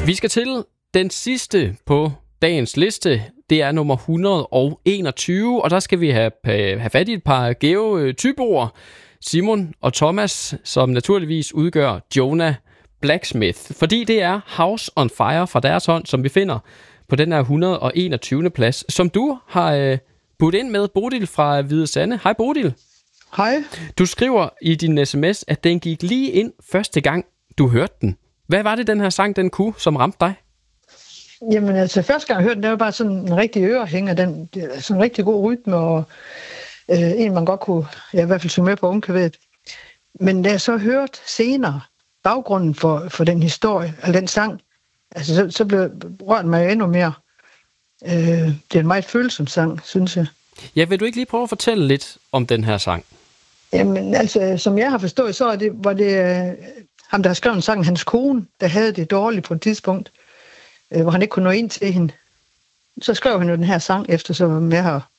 Vi skal til den sidste på dagens liste. Det er nummer 121, og der skal vi have fat i et par geotypoer. Simon og Thomas, som naturligvis udgør Jonah Blacksmith. Fordi det er House on Fire fra deres hånd, som vi finder på den her 121. plads, som du har budt ind med, Bodil fra Hvide Sande. Hej Bodil. Hej. Du skriver i din sms, at den gik lige ind første gang, du hørte den. Hvad var det, den her sang, den kunne, som ramte dig? Jamen altså, første gang jeg hørte den, det var bare sådan en rigtig ørehænger, sådan en rigtig god rytme, og en man godt kunne, i hvert fald synge med på ungkaværet. Men da jeg så hørte senere baggrunden for den historie, eller den sang, altså så blev rørt mig endnu mere. Det er en meget følsom sang, synes jeg. Ja, vil du ikke lige prøve at fortælle lidt om den her sang? Jamen altså, som jeg har forstået, så var det ham, der har skrevet sangen, hans kone, der havde det dårligt på et tidspunkt, hvor han ikke kunne nå ind til hende. Så skrev han jo den her sang, efter som jeg har